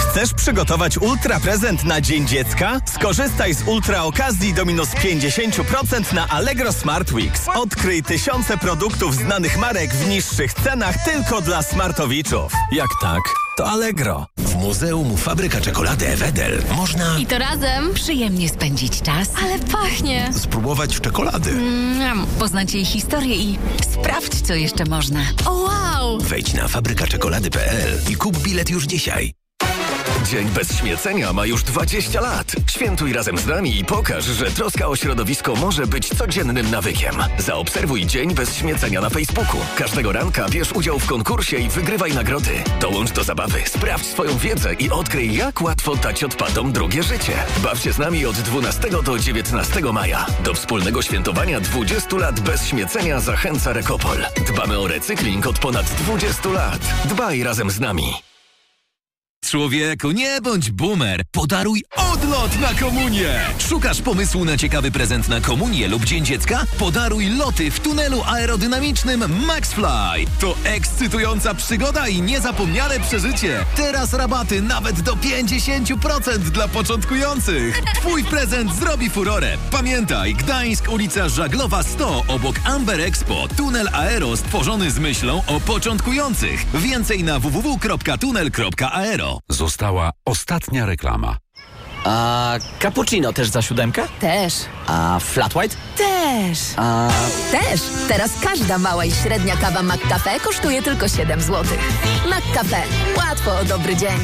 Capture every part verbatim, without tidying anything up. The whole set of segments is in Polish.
Chcesz przygotować ultra prezent na Dzień Dziecka? Skorzystaj z ultra okazji do minus pięćdziesiąt procent na Allegro Smart Weeks. Odkryj tysiące produktów znanych marek w niższych cenach tylko dla smartowiczów. Jak tak, to Allegro. W Muzeum Fabryka Czekolady Wedel można... I to razem Przyjemnie spędzić czas. ale pachnie. spróbować czekolady. Mm, Poznać jej historię i sprawdź, co jeszcze można. o wow! Wejdź na fabryka czekolady kropka p l i kup bilet już dzisiaj. Dzień bez śmiecenia ma już dwadzieścia lat. Świętuj razem z nami i pokaż, że troska o środowisko może być codziennym nawykiem. Zaobserwuj Dzień bez śmiecenia na Facebooku. Każdego ranka bierz udział w konkursie i wygrywaj nagrody. Dołącz do zabawy, sprawdź swoją wiedzę i odkryj, jak łatwo dać odpadom drugie życie. Baw się z nami od dwunastego do dziewiętnastego maja. Do wspólnego świętowania dwudziestu lat bez śmiecenia zachęca Rekopol. Dbamy o recykling od ponad dwudziestu lat. Dbaj razem z nami. Człowieku, nie bądź boomer. Podaruj odlot na komunię. Szukasz pomysłu na ciekawy prezent na komunię lub Dzień Dziecka? Podaruj loty w tunelu aerodynamicznym MaxFly. To ekscytująca przygoda i niezapomniane przeżycie. Teraz rabaty nawet do pięćdziesiąt procent dla początkujących. Twój prezent zrobi furorę. Pamiętaj, Gdańsk, ulica Żaglowa sto obok Amber Expo. Tunel aero stworzony z myślą o początkujących. Więcej na w w w kropka tunel kropka aero. Została ostatnia reklama. A cappuccino też za siódemkę? Też. A flat white? Też. A... Też. Teraz każda mała i średnia kawa McCafe kosztuje tylko siedem złotych. McCafe. Łatwo o dobry dzień.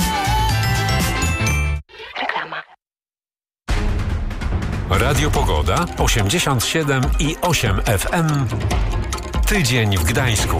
Reklama. Radio Pogoda osiemdziesiąt siedem i osiem F M. Tydzień w Gdańsku.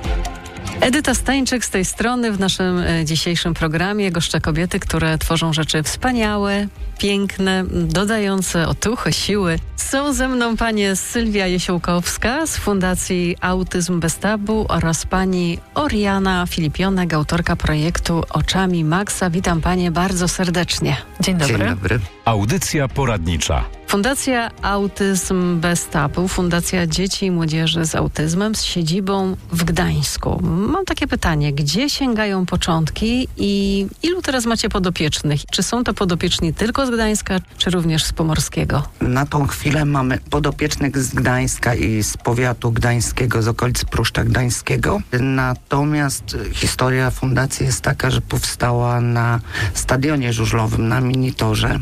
Edyta Stańczyk z tej strony w naszym e, dzisiejszym programie. Goszczę kobiety, które tworzą rzeczy wspaniałe, piękne, dodające otuchy, siły. Są ze mną panie Sylwia Jesiołkowska z Fundacji Autyzm Bez Tabu oraz pani Oriana Filipionek, autorka projektu Oczami Maxa. Witam panie bardzo serdecznie. Dzień dobry. Dzień dobry. Audycja poradnicza. Fundacja Autyzm Bez Tabu, Fundacja Dzieci i Młodzieży z Autyzmem z siedzibą w Gdańsku. Mam takie pytanie, gdzie sięgają początki i ilu teraz macie podopiecznych? Czy są to podopieczni tylko z Gdańska, czy również z Pomorskiego? Na tą chwilę mamy podopiecznych z Gdańska i z powiatu gdańskiego, z okolic Pruszcza Gdańskiego. Natomiast historia fundacji jest taka, że powstała na stadionie żużlowym, na minitorze,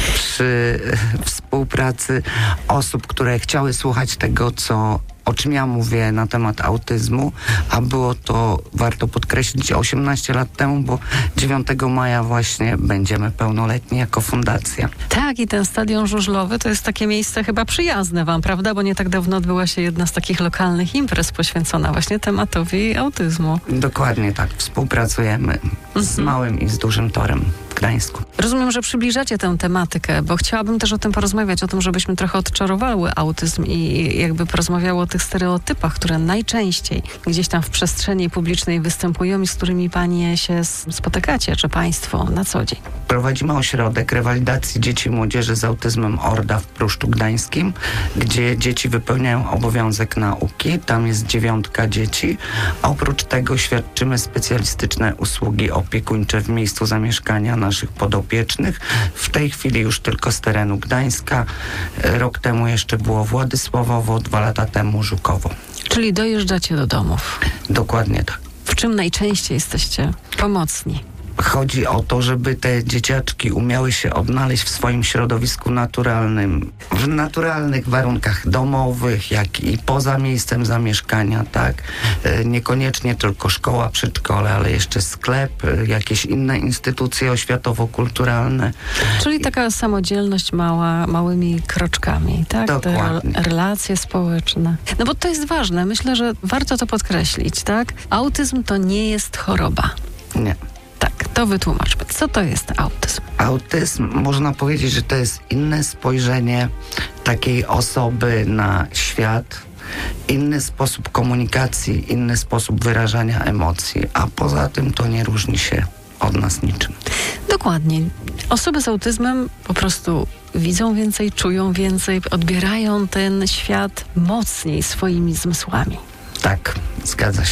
przy współpracy osób, które chciały słuchać tego, co o czym ja mówię na temat autyzmu, a było to, warto podkreślić, osiemnaście lat temu, bo dziewiątego maja właśnie będziemy pełnoletni jako fundacja. Tak, i ten stadion żużlowy to jest takie miejsce chyba przyjazne wam, prawda? Bo nie tak dawno odbyła się jedna z takich lokalnych imprez poświęcona właśnie tematowi autyzmu. Dokładnie tak, współpracujemy z Mhm. małym i z dużym torem w Gdańsku. Rozumiem, że przybliżacie tę tematykę, bo chciałabym też o tym porozmawiać, o tym, żebyśmy trochę odczarowały autyzm i jakby porozmawiało o tych stereotypach, które najczęściej gdzieś tam w przestrzeni publicznej występują i z którymi panie się s- spotykacie, czy państwo na co dzień. Prowadzimy ośrodek rewalidacji dzieci i młodzieży z autyzmem Orda w Pruszczu Gdańskim, gdzie dzieci wypełniają obowiązek nauki. Tam jest dziewiątka dzieci. A oprócz tego świadczymy specjalistyczne usługi opiekuńcze w miejscu zamieszkania naszych podopiecznych. W tej chwili już tylko z terenu Gdańska. Rok temu jeszcze było Władysławowo, dwa lata temu Żukowo. Czyli dojeżdżacie do domów. Dokładnie tak. W czym najczęściej jesteście pomocni? Chodzi o to, żeby te dzieciaczki umiały się odnaleźć w swoim środowisku naturalnym, w naturalnych warunkach domowych, jak i poza miejscem zamieszkania, tak? E, Niekoniecznie tylko szkoła, przedszkole, ale jeszcze sklep, e, jakieś inne instytucje oświatowo-kulturalne. Czyli taka samodzielność mała, małymi kroczkami, tak? Te Dokładnie. re- relacje społeczne. No bo to jest ważne. Myślę, że warto to podkreślić, tak? Autyzm to nie jest choroba. Nie. Tak, to wytłumaczmy. Co to jest autyzm? Autyzm, można powiedzieć, że to jest inne spojrzenie takiej osoby na świat, inny sposób komunikacji, inny sposób wyrażania emocji, a poza tym to nie różni się od nas niczym. Dokładnie. Osoby z autyzmem po prostu widzą więcej, czują więcej, odbierają ten świat mocniej swoimi zmysłami. Tak, zgadza się.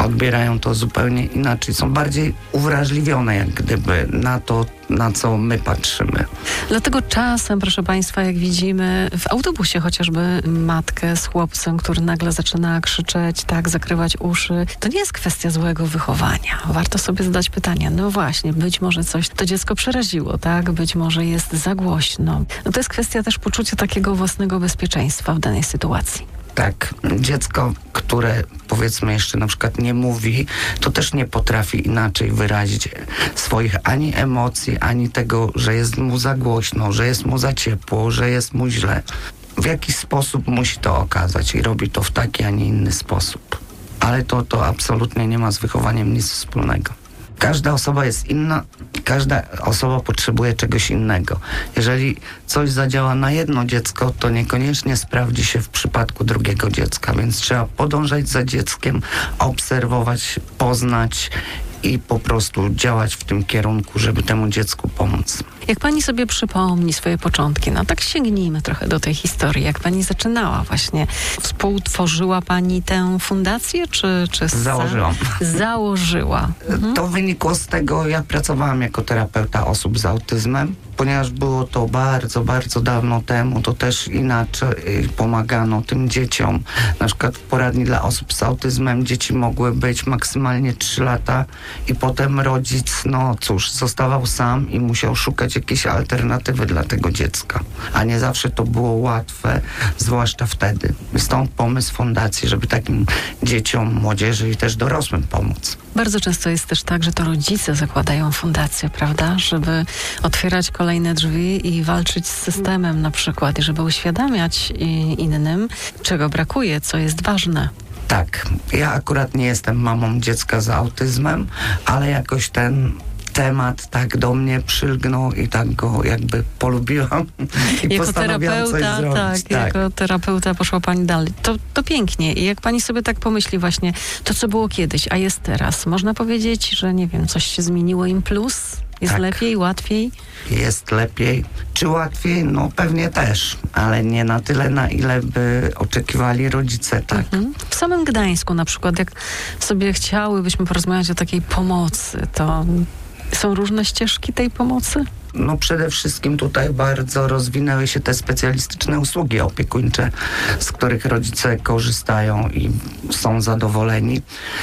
odbierają to zupełnie inaczej. Są bardziej uwrażliwione jak gdyby na to, na co my patrzymy. Dlatego czasem, proszę Państwa, jak widzimy w autobusie chociażby matkę z chłopcem, który nagle zaczyna krzyczeć, tak, zakrywać uszy, to nie jest kwestia złego wychowania. Warto sobie zadać pytanie, no właśnie, być może coś to dziecko przeraziło, tak, być może jest za głośno. No to jest kwestia też poczucia takiego własnego bezpieczeństwa w danej sytuacji. Tak, dziecko, które powiedzmy jeszcze na przykład nie mówi, to też nie potrafi inaczej wyrazić swoich ani emocji, ani tego, że jest mu za głośno, że jest mu za ciepło, że jest mu źle. W jakiś sposób musi to okazać i robi to w taki, a nie inny sposób. Ale to, to absolutnie nie ma z wychowaniem nic wspólnego. Każda osoba jest inna, każda osoba potrzebuje czegoś innego. Jeżeli coś zadziała na jedno dziecko, to niekoniecznie sprawdzi się w przypadku drugiego dziecka, więc trzeba podążać za dzieckiem, obserwować, poznać i po prostu działać w tym kierunku, żeby temu dziecku pomóc. Jak pani sobie przypomni swoje początki, no tak sięgnijmy trochę do tej historii. Jak pani zaczynała właśnie, współtworzyła pani tę fundację, czy... czy Założyłam. Założyła. Mhm. To wynikło z tego, ja pracowałam jako terapeuta osób z autyzmem. Ponieważ było to bardzo, bardzo dawno temu, to też inaczej pomagano tym dzieciom. Na przykład w poradni dla osób z autyzmem dzieci mogły być maksymalnie trzy lata i potem rodzic, no cóż, zostawał sam i musiał szukać jakiejś alternatywy dla tego dziecka. A nie zawsze to było łatwe, zwłaszcza wtedy. Stąd pomysł fundacji, żeby takim dzieciom, młodzieży i też dorosłym pomóc. Bardzo często jest też tak, że to rodzice zakładają fundację, prawda? Żeby otwierać kolejne drzwi i walczyć z systemem na przykład, i żeby uświadamiać innym, czego brakuje, co jest ważne. Tak, ja akurat nie jestem mamą dziecka z autyzmem, ale jakoś ten temat tak do mnie przylgnął i tak go jakby polubiłam i jako postanowiłam coś terapeuta, zrobić. Tak, tak, jako terapeuta poszła pani dalej. To, to pięknie. I jak pani sobie tak pomyśli właśnie, to co było kiedyś, a jest teraz, można powiedzieć, że nie wiem, coś się zmieniło im plus? Jest tak. lepiej, łatwiej? Jest lepiej. Czy łatwiej? No pewnie też, ale nie na tyle, na ile by oczekiwali rodzice, tak. Mhm. W samym Gdańsku na przykład, jak sobie chciałybyśmy porozmawiać o takiej pomocy, to są różne ścieżki tej pomocy? No przede wszystkim tutaj bardzo rozwinęły się te specjalistyczne usługi opiekuńcze, z których rodzice korzystają i są zadowoleni.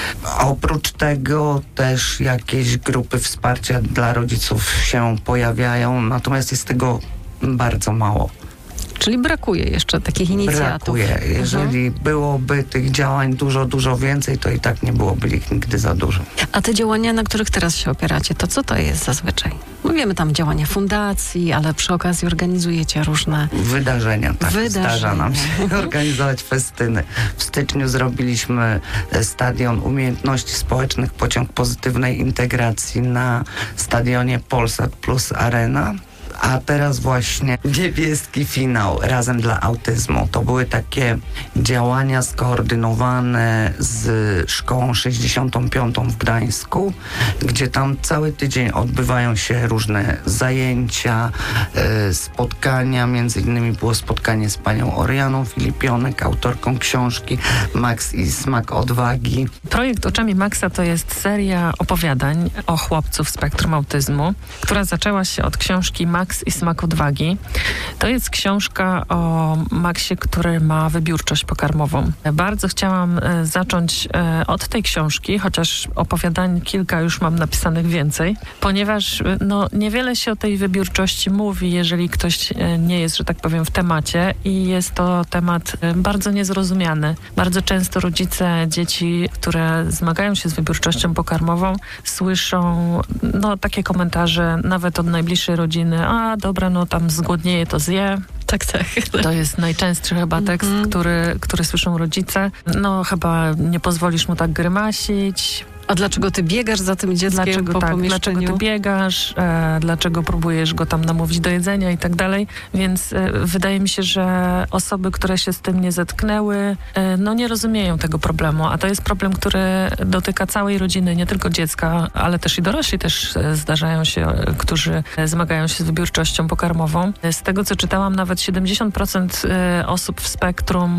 Oprócz tego też jakieś grupy wsparcia dla rodziców się pojawiają, natomiast jest tego bardzo mało. Czyli brakuje jeszcze takich inicjatyw. Brakuje. Jeżeli mhm. byłoby tych działań dużo, dużo więcej, to i tak nie byłoby ich nigdy za dużo. A te działania, na których teraz się opieracie, to co to jest zazwyczaj? No wiemy tam działania fundacji, ale przy okazji organizujecie różne... Wydarzenia, tak. Wydarzenia. Zdarza nam się organizować festyny. W styczniu zrobiliśmy Stadion Umiejętności Społecznych, pociąg pozytywnej integracji na stadionie Polsat Plus Arena. A teraz właśnie niebieski finał Razem dla Autyzmu. To były takie działania skoordynowane z Szkołą sześćdziesiątą piątą w Gdańsku, gdzie tam cały tydzień odbywają się różne zajęcia, e, spotkania. Między innymi było spotkanie z panią Orianą Filipionek, autorką książki Max i smak odwagi. Projekt Oczami Maxa to jest seria opowiadań o chłopcu w spektrum autyzmu, która zaczęła się od książki Max i smak odwagi. To jest książka o Maxie, który ma wybiórczość pokarmową. Bardzo chciałam e, zacząć e, od tej książki, chociaż opowiadań kilka już mam napisanych więcej, ponieważ e, no, niewiele się o tej wybiórczości mówi, jeżeli ktoś e, nie jest, że tak powiem, w temacie, i jest to temat e, bardzo niezrozumiany. Bardzo często rodzice dzieci, które zmagają się z wybiórczością pokarmową, słyszą no, takie komentarze nawet od najbliższej rodziny: a dobra, no tam zgłodnieje, to zje. Tak, tak. To jest najczęstszy chyba tekst, mm-hmm. który, który słyszą rodzice. No chyba nie pozwolisz mu tak grymasić. A dlaczego ty biegasz za tym dzieckiem dlaczego, po tak, pomieszczeniu? Dlaczego ty biegasz, e, dlaczego próbujesz go tam namówić do jedzenia i tak dalej. Więc e, wydaje mi się, że osoby, które się z tym nie zetknęły, e, no nie rozumieją tego problemu. A to jest problem, który dotyka całej rodziny, nie tylko dziecka, ale też i dorośli też e, zdarzają się, e, którzy e, zmagają się z wybiórczością pokarmową. E, z tego, co czytałam, nawet siedemdziesiąt procent e, osób w spektrum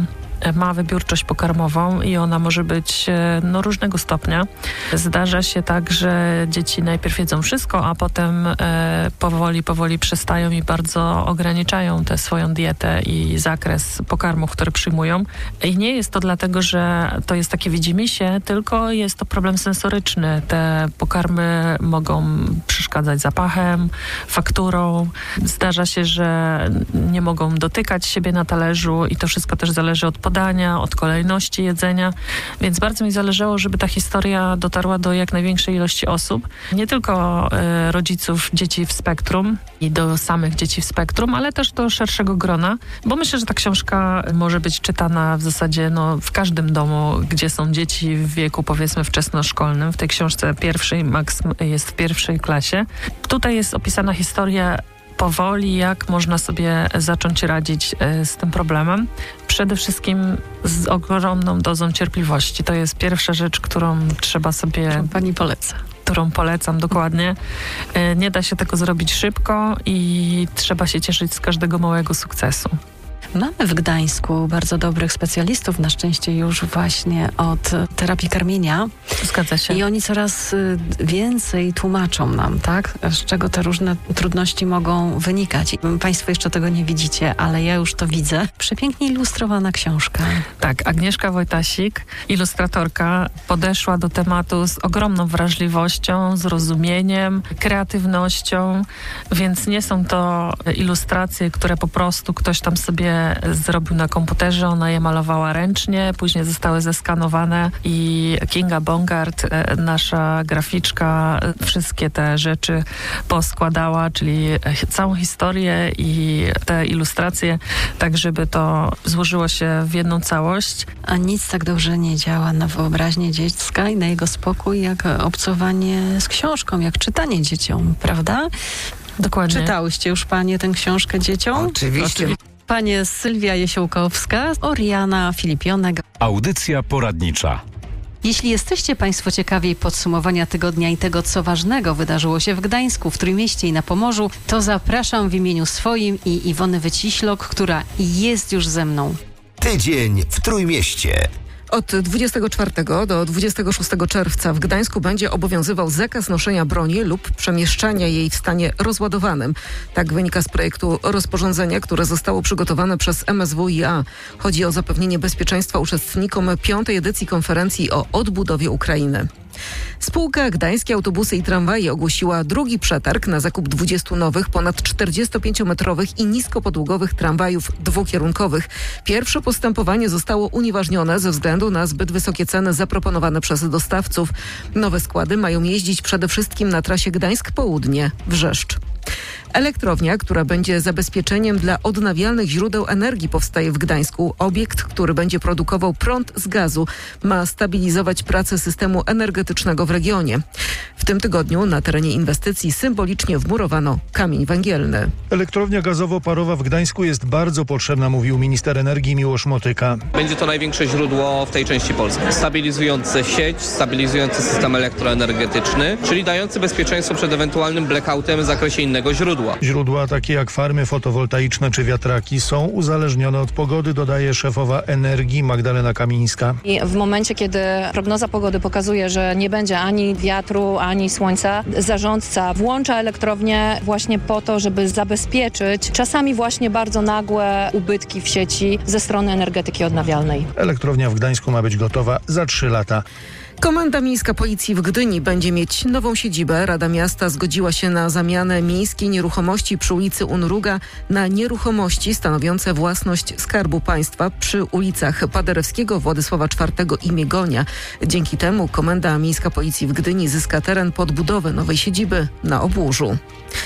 ma wybiórczość pokarmową i ona może być no, różnego stopnia. Zdarza się tak, że dzieci najpierw jedzą wszystko, a potem e, powoli, powoli przestają i bardzo ograniczają tę swoją dietę i zakres pokarmów, które przyjmują. I nie jest to dlatego, że to jest takie widzimisię, tylko jest to problem sensoryczny. Te pokarmy mogą przeszkadzać zapachem, fakturą. Zdarza się, że nie mogą dotykać siebie na talerzu i to wszystko też zależy od podania, od kolejności jedzenia. Więc bardzo mi zależało, żeby ta historia dotarła do jak największej ilości osób. Nie tylko e, rodziców dzieci w spektrum i do samych dzieci w spektrum, ale też do szerszego grona, bo myślę, że ta książka może być czytana w zasadzie no, w każdym domu, gdzie są dzieci w wieku powiedzmy wczesnoszkolnym. W tej książce pierwszej, Max jest w pierwszej klasie. Tutaj jest opisana historia powoli, jak można sobie zacząć radzić y, z tym problemem. Przede wszystkim z ogromną dozą cierpliwości. To jest pierwsza rzecz, którą trzeba sobie... Pani poleca. Którą polecam dokładnie. Y, nie da się tego zrobić szybko i trzeba się cieszyć z każdego małego sukcesu. Mamy w Gdańsku bardzo dobrych specjalistów, na szczęście już właśnie od terapii karmienia. Zgadza się. I oni coraz więcej tłumaczą nam, tak, z czego te różne trudności mogą wynikać. Państwo jeszcze tego nie widzicie, ale ja już to widzę. Przepięknie ilustrowana książka. Tak, Agnieszka Wojtasik, ilustratorka, podeszła do tematu z ogromną wrażliwością, zrozumieniem, kreatywnością, więc nie są to ilustracje, które po prostu ktoś tam sobie zrobił na komputerze, ona je malowała ręcznie, później zostały zeskanowane i Kinga Bongard, nasza graficzka, wszystkie te rzeczy poskładała, czyli całą historię i te ilustracje, tak żeby to złożyło się w jedną całość. A nic tak dobrze nie działa na wyobraźnię dziecka i na jego spokój, jak obcowanie z książką, jak czytanie dzieciom, prawda? Dokładnie. Czytałyście już panie tę książkę dzieciom? Oczywiście. Panie Sylwia Jesiołkowska, Oriana Filipionek. Audycja poradnicza. Jeśli jesteście Państwo ciekawi podsumowania tygodnia i tego, co ważnego wydarzyło się w Gdańsku, w Trójmieście i na Pomorzu, to zapraszam w imieniu swoim i Iwony Wyciślok, która jest już ze mną. Tydzień w Trójmieście. Od dwudziestego czwartego do dwudziestego szóstego czerwca w Gdańsku będzie obowiązywał zakaz noszenia broni lub przemieszczania jej w stanie rozładowanym. Tak wynika z projektu rozporządzenia, które zostało przygotowane przez M S W i A. Chodzi o zapewnienie bezpieczeństwa uczestnikom piątej edycji konferencji o odbudowie Ukrainy. Spółka Gdańskie Autobusy i Tramwaje ogłosiła drugi przetarg na zakup dwudziestu nowych, ponad czterdziestopięciometrowych i niskopodłogowych tramwajów dwukierunkowych. Pierwsze postępowanie zostało unieważnione ze względu na zbyt wysokie ceny zaproponowane przez dostawców. Nowe składy mają jeździć przede wszystkim na trasie Gdańsk-Południe-Wrzeszcz. Elektrownia, która będzie zabezpieczeniem dla odnawialnych źródeł energii, powstaje w Gdańsku. Obiekt, który będzie produkował prąd z gazu, ma stabilizować pracę systemu energetycznego w regionie. W tym tygodniu na terenie inwestycji symbolicznie wmurowano kamień węgielny. Elektrownia gazowo-parowa w Gdańsku jest bardzo potrzebna, mówił minister energii Miłosz Motyka. Będzie to największe źródło w tej części Polski. Stabilizujące sieć, stabilizujący system elektroenergetyczny, czyli dający bezpieczeństwo przed ewentualnym blackoutem w zakresie innego źródła. Źródła takie jak farmy fotowoltaiczne czy wiatraki są uzależnione od pogody, dodaje szefowa energii Magdalena Kamińska. I w momencie, kiedy prognoza pogody pokazuje, że nie będzie ani wiatru, ani słońca, zarządca włącza elektrownię właśnie po to, żeby zabezpieczyć czasami właśnie bardzo nagłe ubytki w sieci ze strony energetyki odnawialnej. Elektrownia w Gdańsku ma być gotowa za trzy lata. Komenda Miejska Policji w Gdyni będzie mieć nową siedzibę. Rada Miasta zgodziła się na zamianę miejskiej nieruchomości przy ulicy Unruga na nieruchomości stanowiące własność Skarbu Państwa przy ulicach Paderewskiego, Władysława czwartego i Miegonia. Dzięki temu Komenda Miejska Policji w Gdyni zyska teren pod budowę nowej siedziby na Obłużu.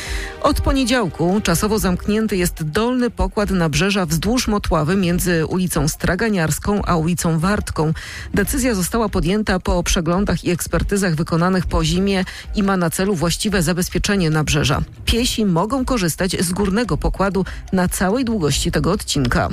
Od poniedziałku czasowo zamknięty jest dolny pokład nabrzeża wzdłuż Motławy między ulicą Straganiarską a ulicą Wartką. Decyzja została podjęta po przeglądach i ekspertyzach wykonanych po zimie i ma na celu właściwe zabezpieczenie nabrzeża. Piesi mogą korzystać z górnego pokładu na całej długości tego odcinka.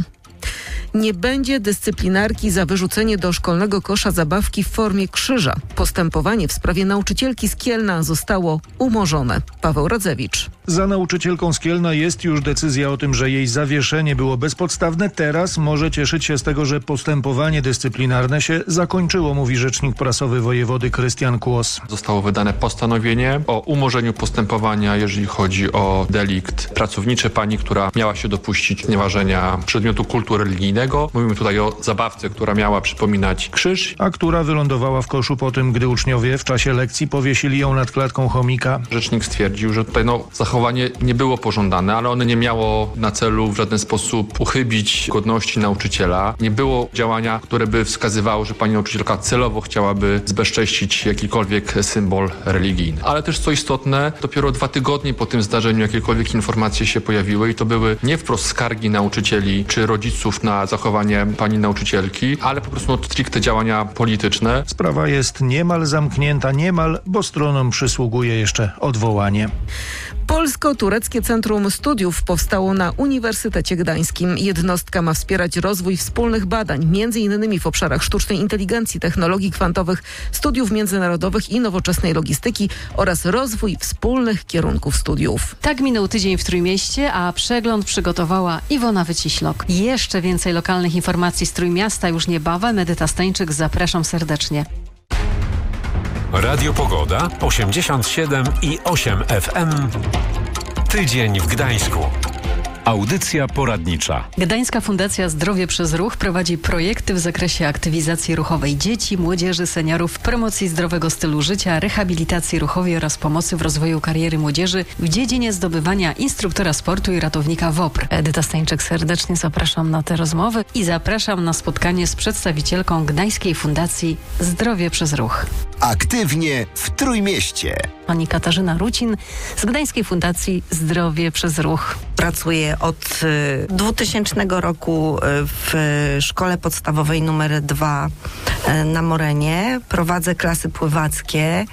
Nie będzie dyscyplinarki za wyrzucenie do szkolnego kosza zabawki w formie krzyża. Postępowanie w sprawie nauczycielki z Kielna zostało umorzone. Paweł Radzewicz. Za nauczycielką z Kielna jest już decyzja o tym, że jej zawieszenie było bezpodstawne. Teraz może cieszyć się z tego, że postępowanie dyscyplinarne się zakończyło, mówi rzecznik prasowy wojewody Krystian Kłos. Zostało wydane postanowienie o umorzeniu postępowania, jeżeli chodzi o delikt pracowniczy pani, która miała się dopuścić znieważenia przedmiotu kultu religijnego. Mówimy tutaj o zabawce, która miała przypominać krzyż. A która wylądowała w koszu po tym, gdy uczniowie w czasie lekcji powiesili ją nad klatką chomika. Rzecznik stwierdził, że tutaj no, zachowanie nie było pożądane, ale one nie miało na celu w żaden sposób uchybić godności nauczyciela. Nie było działania, które by wskazywało, że pani nauczycielka celowo chciałaby zbezcześcić jakikolwiek symbol religijny. Ale też co istotne, dopiero dwa tygodnie po tym zdarzeniu jakiekolwiek informacje się pojawiły i to były nie wprost skargi nauczycieli czy rodziców na zachowanie pani nauczycielki, ale po prostu no, stricte działania polityczne. Sprawa jest niemal zamknięta, niemal, bo stronom przysługuje jeszcze odwołanie. Polsko-tureckie Centrum Studiów powstało na Uniwersytecie Gdańskim. Jednostka ma wspierać rozwój wspólnych badań, między innymi w obszarach sztucznej inteligencji, technologii kwantowych, studiów międzynarodowych i nowoczesnej logistyki oraz rozwój wspólnych kierunków studiów. Tak minął tydzień w Trójmieście, a przegląd przygotowała Iwona Wyciślok. Jeszcze więcej lokalnych informacji z Trójmiasta już niebawem. Edyta Stańczyk, zapraszam serdecznie. Radio Pogoda osiemdziesiąt siedem i osiem F M. Tydzień w Gdańsku. Audycja poradnicza. Gdańska Fundacja Zdrowie przez Ruch prowadzi projekty w zakresie aktywizacji ruchowej dzieci, młodzieży, seniorów, promocji zdrowego stylu życia, rehabilitacji ruchowej oraz pomocy w rozwoju kariery młodzieży w dziedzinie zdobywania instruktora sportu i ratownika W O P R. Edyta Stańczyk, serdecznie zapraszam na te rozmowy i zapraszam na spotkanie z przedstawicielką Gdańskiej Fundacji Zdrowie przez Ruch. Aktywnie w Trójmieście. Pani Katarzyna Rucin z Gdańskiej Fundacji Zdrowie przez Ruch. Pracuję od dwutysięcznego roku w szkole podstawowej numer dwa na Morenie. Prowadzę klasy pływackie,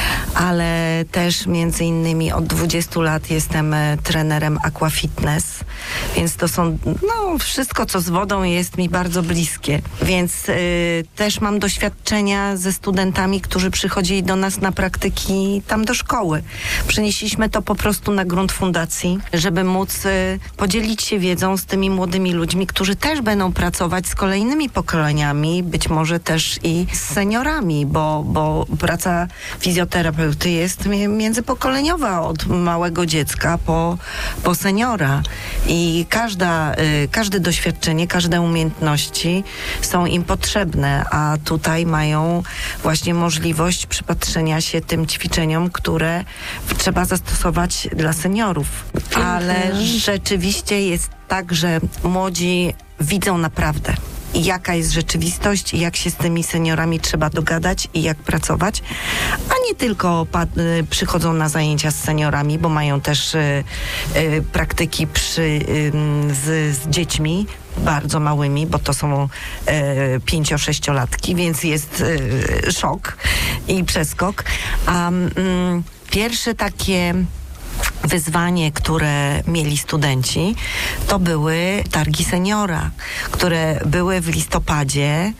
ale też między innymi od dwudziestu lat jestem trenerem aquafitness, więc to są, no wszystko co z wodą jest mi bardzo bliskie, więc y, też mam doświadczenia ze studentami, którzy przychodzili do nas na praktyki tam do szkoły. Przenieśliśmy to po prostu na grunt fundacji, żeby móc y, podzielić się wiedzą z tymi młodymi ludźmi, którzy też będą pracować z kolejnymi pokoleniami, być może też i z seniorami, bo, bo praca fizjoterapeuty jest międzypokoleniowa od małego dziecka po, po seniora i każda, y, każde doświadczenie, każde umiejętności są im potrzebne, a tutaj mają właśnie możliwość przypatrzenia się tym ćwiczeniom, które trzeba zastosować dla seniorów. Ale rzeczywiście jest tak, że młodzi widzą naprawdę, jaka jest rzeczywistość i jak się z tymi seniorami trzeba dogadać i jak pracować, a nie tylko y, przychodzą na zajęcia z seniorami, bo mają też y, y, praktyki przy, y, z, z dziećmi bardzo małymi, bo to są y, pięcio-sześciolatki, więc jest y, szok i przeskok. A y, pierwsze takie wyzwanie, które mieli studenci, to były targi seniora, które były w listopadzie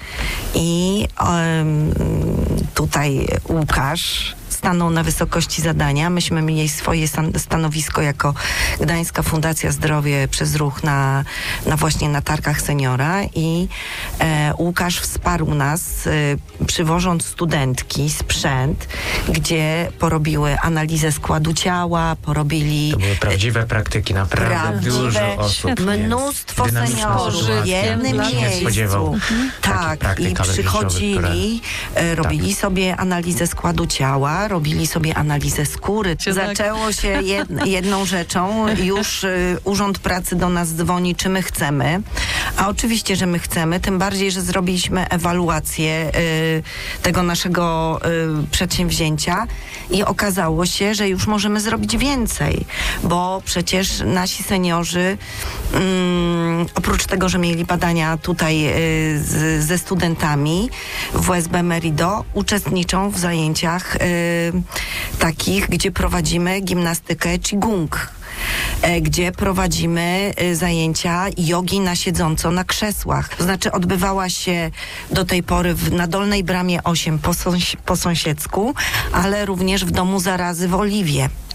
i um, tutaj Łukasz stanął na wysokości zadania. Myśmy mieli swoje stan- stanowisko jako Gdańska Fundacja Zdrowie przez Ruch na, na właśnie na targach seniora i e, Łukasz wsparł nas, e, przywożąc studentki, sprzęt, gdzie porobiły analizę składu ciała, porobili... To były prawdziwe praktyki, naprawdę prawdziwe, dużo osób. Mnóstwo seniorów w jednym miejscu. Tak, i przychodzili, e, robili tak. sobie analizę składu ciała, robili sobie analizę skóry. Zaczęło się jed, jedną rzeczą. Już y, Urząd Pracy do nas dzwoni, czy my chcemy. A oczywiście, że my chcemy. Tym bardziej, że zrobiliśmy ewaluację y, tego naszego y, przedsięwzięcia i okazało się, że już możemy zrobić więcej. Bo przecież nasi seniorzy y, oprócz tego, że mieli badania tutaj y, z, ze studentami w W S B Merido, uczestniczą w zajęciach y, takich, gdzie prowadzimy gimnastykę Qigong, gdzie prowadzimy zajęcia jogi na siedząco na krzesłach. To znaczy odbywała się do tej pory w, na Dolnej Bramie osiem po, sąs- po sąsiedzku, ale również w Domu Zarazy w Oliwie.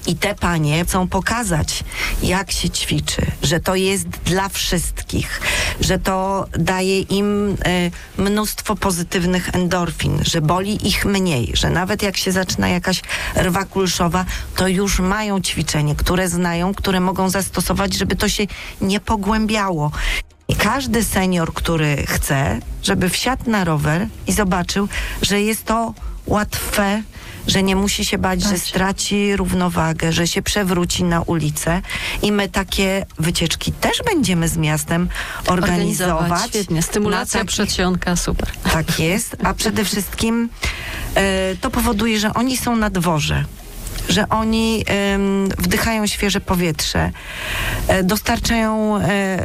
I te panie chcą pokazać, jak się ćwiczy, że to jest dla wszystkich, że to daje im y, mnóstwo pozytywnych endorfin, że boli ich mniej, że nawet jak się zaczyna jakaś rwa kulszowa, to już mają ćwiczenie, które znają, które mogą zastosować, żeby to się nie pogłębiało. I każdy senior, który chce, żeby wsiadł na rower i zobaczył, że jest to łatwe, że nie musi się bać, że straci równowagę, że się przewróci na ulicę. I my takie wycieczki też będziemy z miastem organizować. organizować. Świetnie. Stymulacja takich... przedsionka, super. Tak jest, a przede wszystkim e, to powoduje, że oni są na dworze, że oni ym, wdychają świeże powietrze, y, dostarczają y,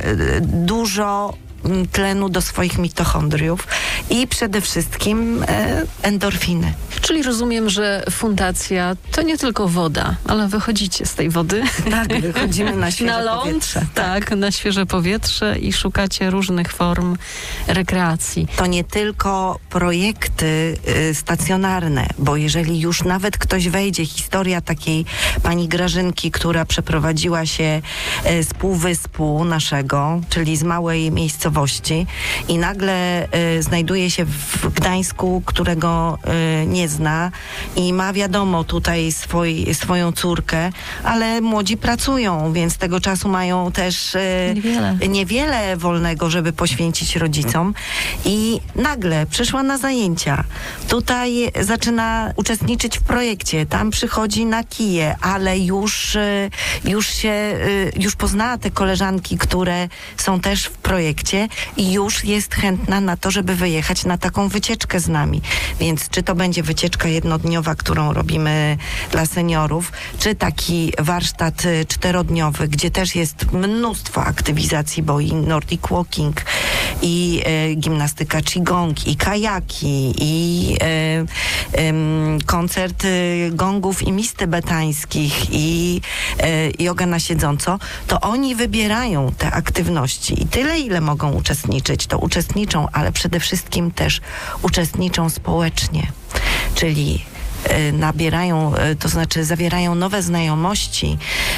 dużo y, tlenu do swoich mitochondriów i przede wszystkim y, endorfiny. Czyli rozumiem, że fundacja to nie tylko woda, ale wychodzicie z tej wody. Tak, wychodzimy na świeże na ląd, powietrze. Tak. tak, na świeże powietrze i szukacie różnych form rekreacji. To nie tylko projekty y, stacjonarne, bo jeżeli już nawet ktoś wejdzie, historia takiej pani Grażynki, która przeprowadziła się y, z półwyspu naszego, czyli z małej miejscowości i nagle y, znajduje się w Gdańsku, którego y, nie zna i ma wiadomo tutaj swoj, swoją córkę, ale młodzi pracują, więc tego czasu mają też e, niewiele. niewiele wolnego, żeby poświęcić rodzicom i nagle przyszła na zajęcia. Tutaj zaczyna uczestniczyć w projekcie, tam przychodzi na kije, ale już, e, już się, e, już poznała te koleżanki, które są też w projekcie i już jest chętna na to, żeby wyjechać na taką wycieczkę z nami. Więc czy to będzie wycieczka jednodniowa, którą robimy dla seniorów, czy taki warsztat czterodniowy, gdzie też jest mnóstwo aktywizacji, bo i Nordic Walking, i e, gimnastyka Qigong, i kajaki, i e, e, koncert gongów i mis tybetańskich, i e, joga na siedząco, to oni wybierają te aktywności i tyle, ile mogą uczestniczyć, to uczestniczą, ale przede wszystkim też uczestniczą społecznie. Czyli y, nabierają, y, to znaczy zawierają nowe znajomości,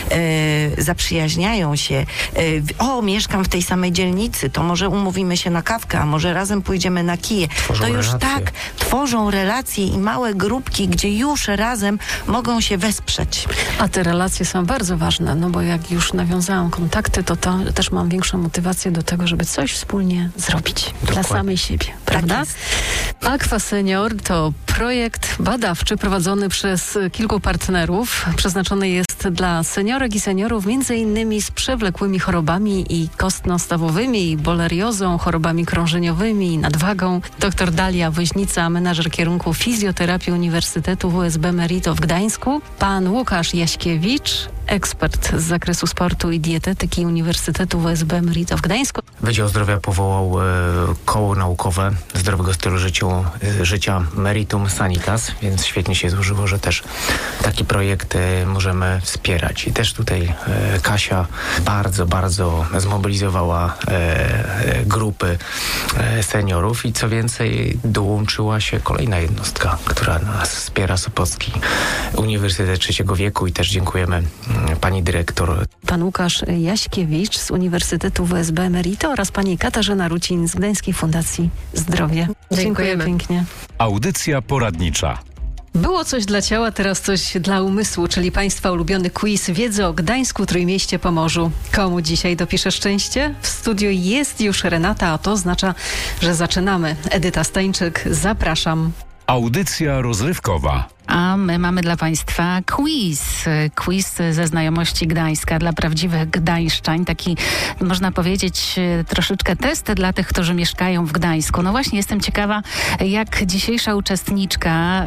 y, zaprzyjaźniają się. Y, o, mieszkam w tej samej dzielnicy, to może umówimy się na kawkę, a może razem pójdziemy na kije. Tworzą to już relacje. Tak, tworzą relacje i małe grupki, gdzie już razem mogą się wesprzeć. A te relacje są bardzo ważne, no bo jak już nawiązałam kontakty, to, to też mam większą motywację do tego, żeby coś wspólnie zrobić. Dokładnie. Dla samej siebie, prawda? Tak Aqua Senior to projekt badawczy prowadzony przez kilku partnerów. Przeznaczony jest dla seniorek i seniorów między innymi z przewlekłymi chorobami i kostno-stawowymi, boleriozą, chorobami krążeniowymi, nadwagą. Doktor Dalia Woźnica, menadżer kierunku fizjoterapii Uniwersytetu W S B Merito w Gdańsku. Pan Łukasz Jaśkiewicz, ekspert z zakresu sportu i dietetyki Uniwersytetu W S B Merito w Gdańsku. Wydział Zdrowia powołał e, koło naukowe zdrowego stylu życiu, e, życia Meritum Sanitas, więc świetnie się złożyło, że też taki projekt e, możemy wspierać. I też tutaj e, Kasia bardzo, bardzo zmobilizowała e, e, grupy e, seniorów i co więcej dołączyła się kolejna jednostka, która nas wspiera, Sopocki Uniwersytet Trzeciego Wieku i też dziękujemy pani dyrektor. Pan Łukasz Jaśkiewicz z Uniwersytetu W S B Merito oraz pani Katarzyna Rucin z Gdańskiej Fundacji Zdrowie. Dziękuję pięknie. Audycja poradnicza. Było coś dla ciała, teraz coś dla umysłu, czyli państwa ulubiony quiz wiedzy o Gdańsku, Trójmieście, Pomorzu. Komu dzisiaj dopisze szczęście? W studiu jest już Renata, a to oznacza, że zaczynamy. Edyta Stańczyk, zapraszam. Audycja rozrywkowa. A my mamy dla Państwa quiz. Quiz ze znajomości Gdańska dla prawdziwych gdańszczań. Taki, można powiedzieć, troszeczkę test dla tych, którzy mieszkają w Gdańsku. No właśnie, jestem ciekawa, jak dzisiejsza uczestniczka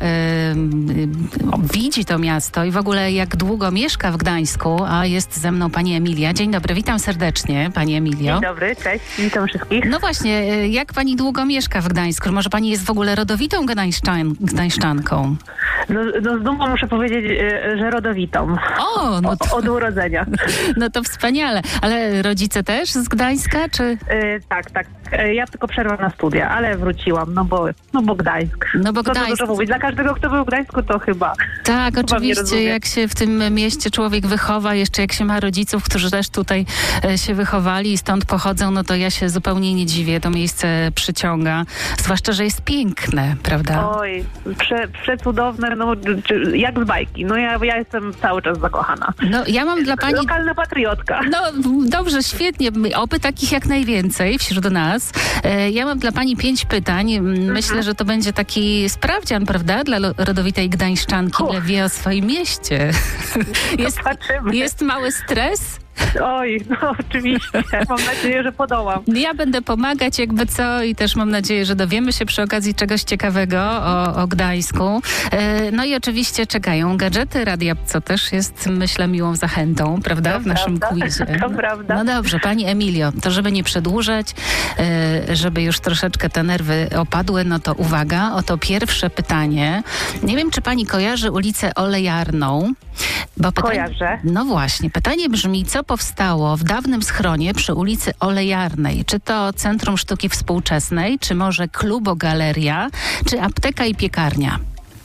yy, widzi to miasto i w ogóle jak długo mieszka w Gdańsku. A jest ze mną pani Emilia. Dzień dobry, witam serdecznie, pani Emilio. Dzień dobry, cześć, witam wszystkich. No właśnie, jak pani długo mieszka w Gdańsku? Może pani jest w ogóle rodowitą gdańszczan, gdańszczanką? No, no z dumą muszę powiedzieć, y, że rodowitą. O, no to, o, od urodzenia. No to wspaniale. Ale rodzice też z Gdańska, czy? Y, tak, tak. Y, Ja tylko przerwę na studia, ale wróciłam, no bo, no bo Gdańsk. No bo Co tu Gdańsk. dużo mówić. Dla każdego, kto był w Gdańsku, to chyba. Tak, chyba oczywiście, jak się w tym mieście człowiek wychowa, jeszcze jak się ma rodziców, którzy też tutaj e, się wychowali i stąd pochodzą, no to ja się zupełnie nie dziwię, to miejsce przyciąga, zwłaszcza, że jest piękne, prawda? Oj, prze, przecudowne, no czy- jak z bajki. No ja, ja jestem cały czas zakochana. No ja mam dla pani... Lokalna patriotka. No dobrze, świetnie, oby takich jak najwięcej wśród nas. E, Ja mam dla pani pięć pytań. Myślę, że to będzie taki sprawdzian, prawda, dla lo- rodowitej gdańszczanki, ile wie o swoim mieście. Jest, jest mały stres? Oj, no oczywiście. Mam nadzieję, że podołam. Ja będę pomagać jakby co i też mam nadzieję, że dowiemy się przy okazji czegoś ciekawego o, o Gdańsku. E, No i oczywiście czekają gadżety radia, co też jest, myślę, miłą zachętą, prawda, To w naszym prawda. quizie. To prawda. No dobrze, pani Emilio, to żeby nie przedłużać, e, żeby już troszeczkę te nerwy opadły, no to uwaga, oto pierwsze pytanie. Nie wiem, czy pani kojarzy ulicę Olejarną? Bo pytanie, Kojarzę. No właśnie, pytanie brzmi, co powstało w dawnym schronie przy ulicy Olejarnej? Czy to Centrum Sztuki Współczesnej, czy może Klubogaleria, czy apteka i piekarnia?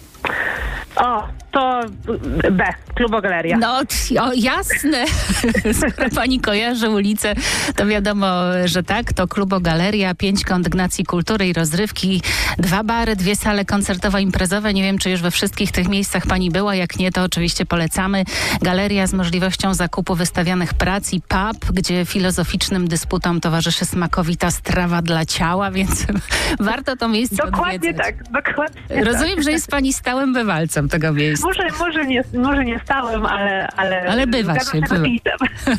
O, to B, Klubogaleria. No, o, jasne. Skoro pani kojarzy ulicę, to wiadomo, że tak. To Klubogaleria, pięć kondygnacji kultury i rozrywki, dwa bary, dwie sale koncertowo-imprezowe. Nie wiem, czy już we wszystkich tych miejscach pani była. Jak nie, to oczywiście polecamy. Galeria z możliwością zakupu wystawianych prac i pub, gdzie filozoficznym dysputom towarzyszy smakowita strawa dla ciała, więc warto to miejsce Dokładnie odwiedzać. tak, dokładnie Rozumiem, tak. że jest pani stałym bywalcem tego miejsca. Może, może, nie, może nie stałem, ale... Ale, Ale bywa zgadzam się, z bywa. napisem.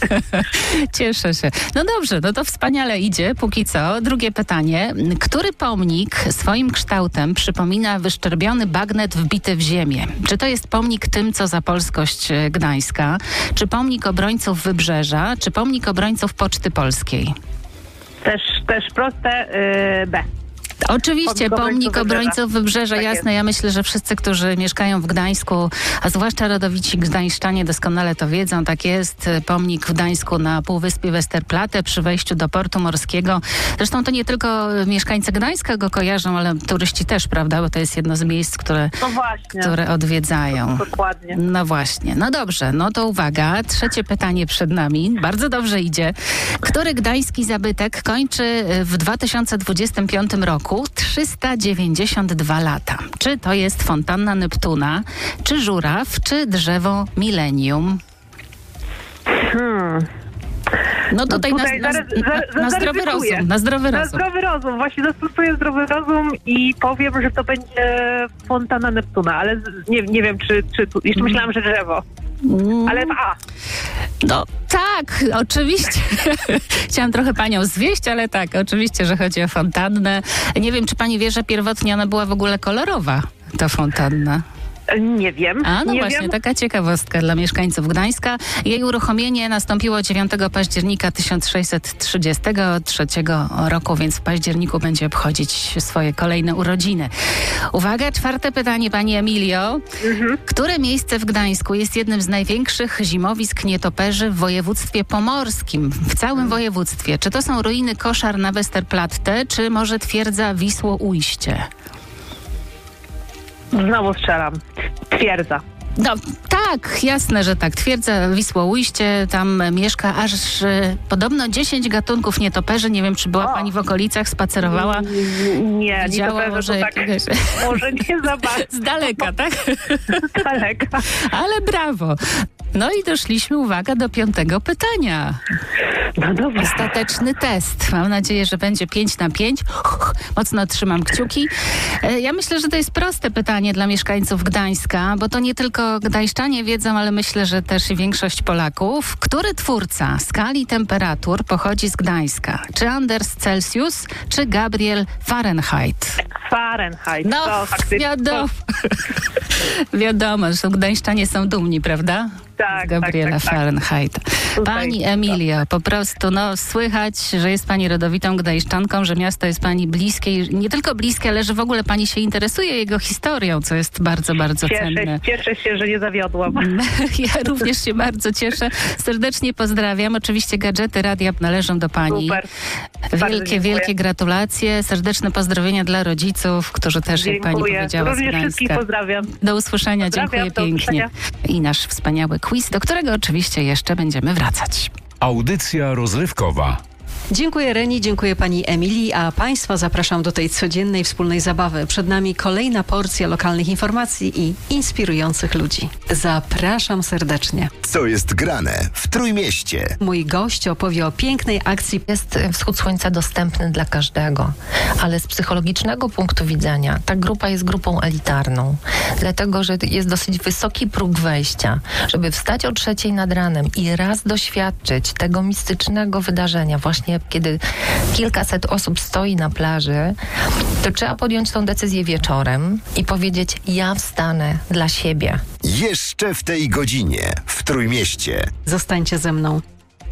Cieszę się. No dobrze, no to wspaniale idzie, póki co. Drugie pytanie. Który pomnik swoim kształtem przypomina wyszczerbiony bagnet wbity w ziemię? Czy to jest pomnik tym, co za polskość e, Gdańska? Czy pomnik obrońców Wybrzeża? Czy pomnik obrońców Poczty Polskiej? Też, też proste, yy, B. Oczywiście, Pomnik pomnik Obrońców obrońców Wybrzeża, Tak jasne. Ja myślę, że wszyscy, którzy mieszkają w Gdańsku, a zwłaszcza rodowici gdańszczanie doskonale to wiedzą. Tak jest, pomnik w Gdańsku na półwyspie Westerplatte przy wejściu do portu morskiego. Zresztą to nie tylko mieszkańcy Gdańska go kojarzą, ale turyści też, prawda? Bo to jest jedno z miejsc, które, No właśnie. które odwiedzają. Dokładnie. No właśnie. No dobrze, no to uwaga. Trzecie pytanie przed nami. Bardzo dobrze idzie. Który gdański zabytek kończy w dwa tysiące dwudziestym piątym roku trzysta dziewięćdziesiąt dwa lata? Czy to jest fontanna Neptuna, czy żuraw, czy drzewo milenium? Hmm. No tutaj, No na, tutaj na, zaraz- na, zaraz- na zdrowy zaryzykuję. rozum. Na zdrowy Na rozum. zdrowy rozum. Właśnie zastosuję zdrowy rozum i powiem, że to będzie fontana Neptuna, ale z- nie, nie wiem, czy, czy tu, jeszcze myślałam, że drzewo. Ale w A. No tak, oczywiście. Chciałam trochę panią zwieść, ale tak, oczywiście, że chodzi o fontannę. Nie wiem, czy pani wie, że pierwotnie ona była w ogóle kolorowa, ta fontanna. Nie wiem. A, no nie właśnie, wiem. taka ciekawostka dla mieszkańców Gdańska. Jej uruchomienie nastąpiło dziewiątego października tysiąc sześćset trzydziestego trzeciego roku, więc w październiku będzie obchodzić swoje kolejne urodziny. Uwaga, czwarte pytanie, pani Emilio. Mhm. Które miejsce w Gdańsku jest jednym z największych zimowisk nietoperzy w województwie pomorskim, w całym województwie? Czy to są ruiny Koszar na Westerplatte, czy może twierdza Wisło-Ujście? Znowu strzelam. Twierdza. No tak, jasne, że tak. Twierdza Wisło-Ujście, tam mieszka aż e, podobno dziesięć gatunków nietoperzy. Nie wiem, czy była O. pani w okolicach, spacerowała? Nie, Widziała nie to może może tak, jakiegoś... może nie za bardzo. Z daleka, tak? Z daleka. Ale brawo. No i doszliśmy, uwaga, do piątego pytania. No dobra. Ostateczny test. Mam nadzieję, że będzie pięć na pięć. Mocno trzymam kciuki. E, Ja myślę, że to jest proste pytanie dla mieszkańców Gdańska, bo to nie tylko gdańszczanie wiedzą, ale myślę, że też i większość Polaków. Który twórca skali temperatur pochodzi z Gdańska? Czy Anders Celsius, czy Gabriel Fahrenheit? Fahrenheit. No, to faktycznie. wiadomo. Wiadomo, że gdańszczanie są dumni, prawda? Tak, Z Gabriela tak, tak, tak. Fahrenheita. Pani Emilio, po prostu prostu, no słychać, że jest pani rodowitą gdańszczanką, że miasto jest pani bliskie i nie tylko bliskie, ale że w ogóle pani się interesuje jego historią, co jest bardzo, bardzo cieszę, cenne. Cieszę się, że nie zawiodłam. Ja również się bardzo cieszę. Serdecznie pozdrawiam. Oczywiście gadżety radia należą do pani. Super. Wielkie, wielkie gratulacje. Serdeczne pozdrowienia dla rodziców, którzy też, Dziękuję. jak pani powiedziała, Również z Gdańska. wszystkich pozdrawiam. Do usłyszenia. Pozdrawiam, Dziękuję do pięknie. usłyszenia. I nasz wspaniały quiz, do którego oczywiście jeszcze będziemy wracać. Audycja rozrywkowa. Dziękuję Reni, dziękuję pani Emilii, a państwa zapraszam do tej codziennej wspólnej zabawy. Przed nami kolejna porcja lokalnych informacji i inspirujących ludzi. Zapraszam serdecznie. Co jest grane w Trójmieście? Mój gość opowie o pięknej akcji. Jest wschód słońca dostępny dla każdego, ale z psychologicznego punktu widzenia ta grupa jest grupą elitarną, dlatego że jest dosyć wysoki próg wejścia. Żeby wstać o trzeciej nad ranem i raz doświadczyć tego mistycznego wydarzenia, właśnie kiedy kilkaset osób stoi na plaży, to trzeba podjąć tą decyzję wieczorem i powiedzieć: ja wstanę dla siebie. Jeszcze w tej godzinie w Trójmieście. Zostańcie ze mną.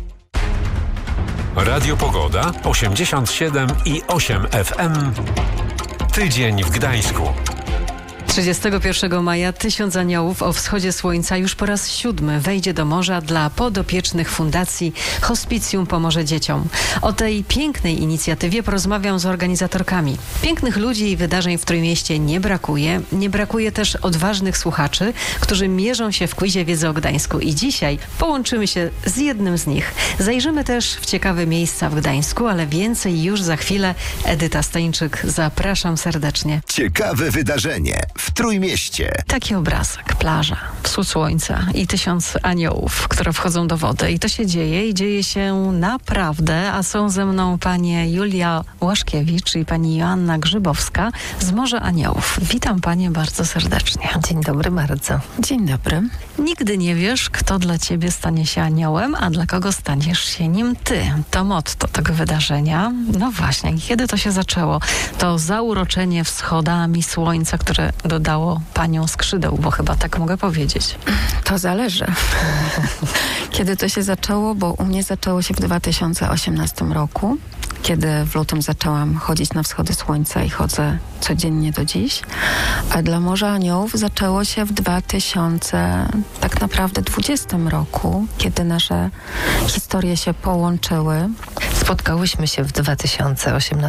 Radio Pogoda osiemdziesiąt siedem i osiem F M. Tydzień w Gdańsku. trzydziestego pierwszego maja Tysiąc Aniołów o wschodzie słońca już po raz siódmy wejdzie do morza dla podopiecznych Fundacji Hospicjum Pomoże Dzieciom. O tej pięknej inicjatywie porozmawiam z organizatorkami. Pięknych ludzi i wydarzeń w Trójmieście nie brakuje. Nie brakuje też odważnych słuchaczy, którzy mierzą się w quizie wiedzy o Gdańsku. I dzisiaj połączymy się z jednym z nich. Zajrzymy też w ciekawe miejsca w Gdańsku, ale więcej już za chwilę. Edyta Stańczyk, zapraszam serdecznie. Ciekawe wydarzenie w Trójmieście. Taki obrazek, plaża, wschód słońca i tysiąc aniołów, które wchodzą do wody. I to się dzieje i dzieje się naprawdę, a są ze mną panie Julia Łaszkiewicz i pani Joanna Grzybowska z Morza Aniołów. Witam panie bardzo serdecznie. Dzień dobry bardzo. Dzień dobry. Nigdy nie wiesz, kto dla ciebie stanie się aniołem, a dla kogo staniesz się nim ty. To motto tego wydarzenia. No właśnie, kiedy to się zaczęło? To zauroczenie wschodami słońca, które dodało panią skrzydeł, bo chyba tak mogę powiedzieć. To zależy. Kiedy to się zaczęło, bo u mnie zaczęło się w dwa tysiące osiemnastym roku, kiedy w lutym zaczęłam chodzić na wschody słońca i chodzę codziennie do dziś. A dla Morza Aniołów zaczęło się w dwa tysiące tak naprawdę dwudziestym roku, kiedy nasze historie się połączyły. Spotkałyśmy się w dwa tysiące osiemnastym